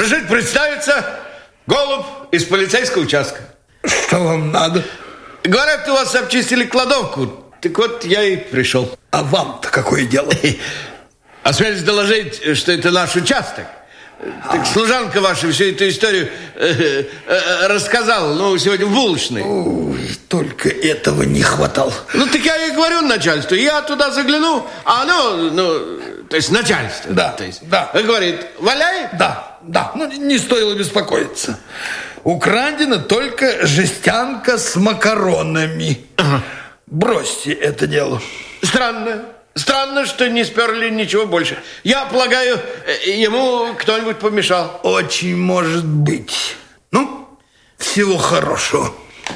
Разрешите представиться, Голуб из полицейского участка. Что вам надо? Говорят, у вас обчистили кладовку. Так вот, я и пришел. А вам-то какое дело? Осмелюсь доложить, что это наш участок. Так служанка ваша всю эту историю рассказала, сегодня в булочной. Ой, только этого не хватало. Так я и говорю начальству, я туда загляну, а оно, то есть начальство. Да, то есть, да. Говорит, валяй? Да, не стоило бесполиться. Украдена только жестянка с макаронами. Ага. Бросьте это дело. Странно, что не сперли ничего больше. Я полагаю, ему кто-нибудь помешал. Очень может быть. Всего хорошего.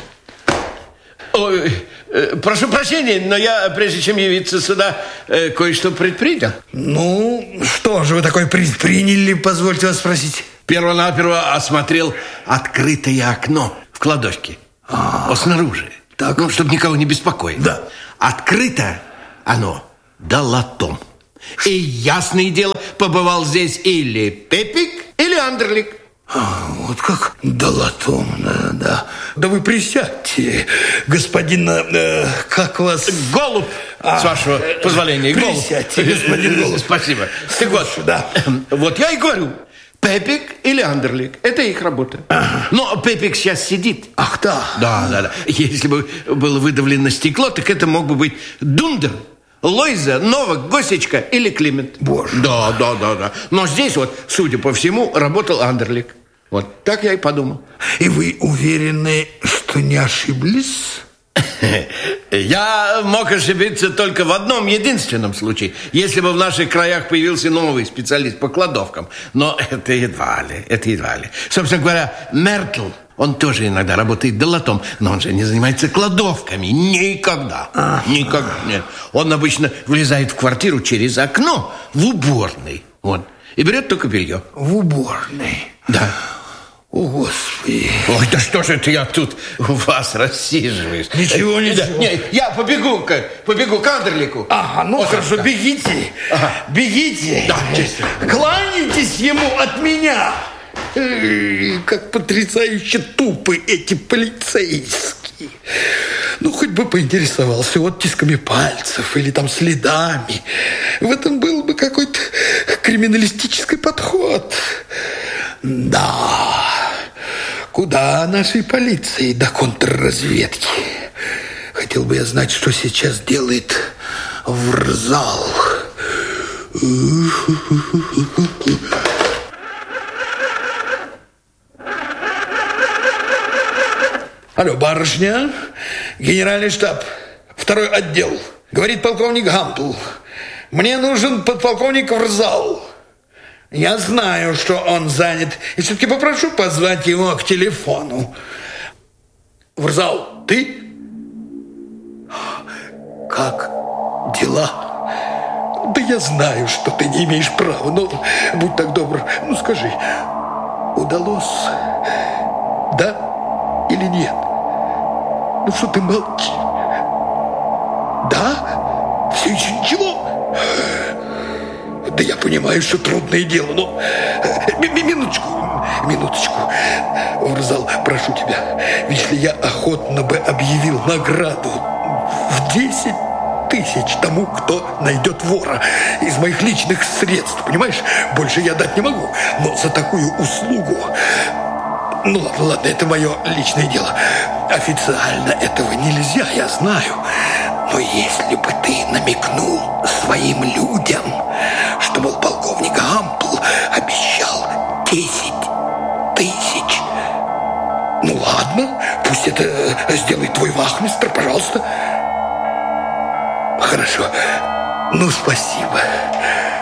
Ой, прошу прощения, но я, прежде чем явиться сюда, кое-что предпринял. Что же вы такое предприняли, позвольте вас спросить? Первонаперво осмотрел открытое окно в кладовке. Снаружи. Так. Чтобы никого не беспокоить. Да. Открыто оно долотом. И, ясное дело, побывал здесь или Пепик, или Андерлик. Вот как долотом, да. Да вы присядьте, господин, как вас... Голуб, с вашего позволения. Присядьте, господин Голуб. Спасибо. Так вот, да. Вот я и говорю, Пепик или Андерлик, это их работа. Но Пепик сейчас сидит. Ах, да. Да. Если бы было выдавлено стекло, так это мог бы быть Дундер, Лойза, Новак, Госечка или Климент. Боже. Да. Но здесь вот, судя по всему, работал Андерлик. Вот так я и подумал. И вы уверены, что не ошиблись? Я мог ошибиться только в одном единственном случае. Если бы в наших краях появился новый специалист по кладовкам. Но это едва ли. Собственно говоря, Мертл, он тоже иногда работает долотом, но он же не занимается кладовками. Никогда. Никогда. Нет. Он обычно влезает в квартиру через окно в уборной. И берет только белье. В уборной? Да. О, Господи. Ой, да что же это я тут у вас рассиживаюсь? Ничего. Нет, я побегу к Андерлику. Хорошо, да. Бегите. Бегите. Да, кланяйтесь ему от меня. Как потрясающе тупы эти полицейские. Хоть бы поинтересовался оттисками пальцев или там следами. В этом был бы какой-то криминалистический подход. Да. Куда нашей полиции до контрразведки? Хотел бы я знать, что сейчас делает Врзал. Алло, барышня, генеральный штаб, 2-й отдел. Говорит полковник Гампл. Мне нужен подполковник Врзал. Я знаю, что он занят. И все-таки попрошу позвать его к телефону. Врзал, ты? Как дела? Да я знаю, что ты не имеешь права. Но будь так добр, скажи, удалось, да или нет? Что ты молчишь? Да? Все еще ничего? Да я понимаю, что трудное дело, но... Минуточку. Врзал, прошу тебя, если я охотно бы объявил награду в 10 тысяч тому, кто найдет вора из моих личных средств, понимаешь? Больше я дать не могу, но за такую услугу... Ладно, это мое личное дело. Официально этого нельзя, я знаю. Но если бы ты намекнул своим людям, что, мол, полковник Гампл обещал 10 тысяч. Ладно, пусть это сделает твой вахмистр, пожалуйста. Хорошо. Спасибо.